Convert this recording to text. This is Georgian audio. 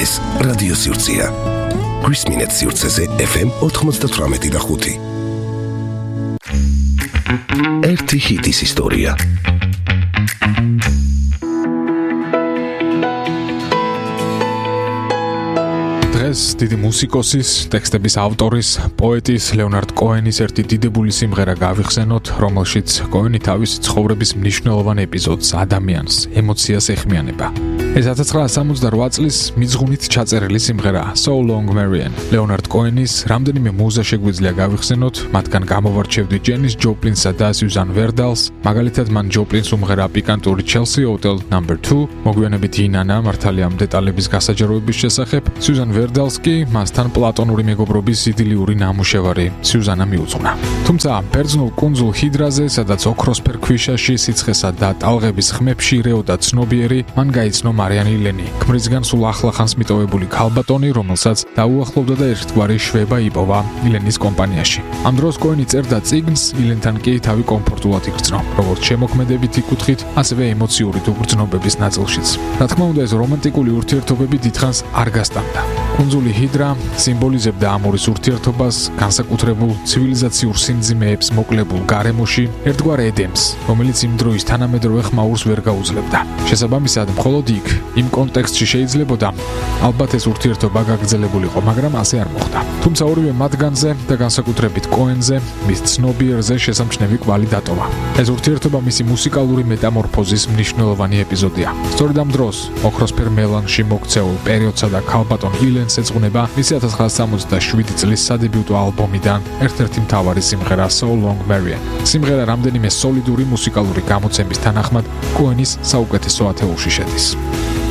ეს რადიო სივრცეა. Chris Minets სივრცეზე FM 98.5. ერთი ჰიტის ისტორია. დღეს დიდი მუსიკოსის, ტექსტების ავტორის, პოეტის ლეონარდ კოენის ერთი დიდებული სიმღერა გავიხსენოთ, რომელშიც კოენი თავისი ცხოვრების მნიშვნელოვან ეპიზოდს, ადამიანს, ემოციას ეხმიანება. ეს 1968 წლის მიძღვნით ჩაწერილი სიმღერაა So Long Marian. ლეონარდ კოენის რამდენიმე მუზა შეგვიძლია გავიხსენოთ, მათგან გამოვარჩევდით ჯენის ჯოპლინსა და სიუზან ვერდალს, მაგალითად მან ჯოპლინს უმღერა პიკანტური Chelsea Hotel No. 2, მოგვიანებით ინანა მართალია დეტალების გასაჯაროების შესახებ, სიუზან ვერდალს კი მასთან პლატონური მეგობრობის იდილიური ნამუშევარი სიუზანა მიუძღვნა. თუმცა ბერძნულ კუნძულ ჰიდრაზე, სადაც ოქროსფერ ქვიშაში, სიცხესა და ტალღების ხმებში ირეოდა ცნობიერი, მან გაიცნო მარიანი ილენი, ქმრისგან სულ ახლახანს მიტოვებული ქალბატონი, რომელსაც დაუახლოვდა და ერთგვარი შვება იპოვა ილენის კომპანიაში. ამ დროს კოენი წერდა წიგნს, ილენთან კი თავი კომფორტულად იგრძნო, როგორც შემოქმედებითი კუთხით, ასევე ემოციური გრძნობების ნაწილშიც. რა თქმა უნდა, ეს რომანტიკული ურთიერთობები დიდხანს არ გასტანდა. კუნძული ჰიდრა სიმბოლიზებდა ამორის ურთიერთობას, განსაკუთრებულ ცივილიზაციურ სიმძიმეებს მოკლებულ გარემოში, ერთგვარ ედემს, რომელიც იმ დროის თანამედროვე ხმაურს ვერ გაუძლებდა. შესაბამისად, მხოლოდ იქ, იმ კონტექსტში შეიძლებოდა, ალბათ ეს ურთიერთობა გაგრძელებულიყო, მაგრამ ასე არ მოხდა. თუმცა ორივე მათგანზე და განსაკუთრებით კოენზე, მის ცნობიერზე შესამჩნევი კვალი დატოვა. ეს ურთიერთობა მისი მუსიკალური მეტამორფოზის მნიშვნელოვანი ეპიზოდია. სწორედ ამ დროს, ოქროსფერ მელანში მოქცეულ პერიოდსა და ქალბატონ ილენს ეძღვნება მისი 1967 წლის სადებიუტო ალბომიდან ერთ-ერთი მთავარი სიმღერა So Long Marian. სიმღერა რამდენიმე სოლიდური მუსიკალური გამოცემის თანახმად კოენის საუკეთესო ათეულში შედის.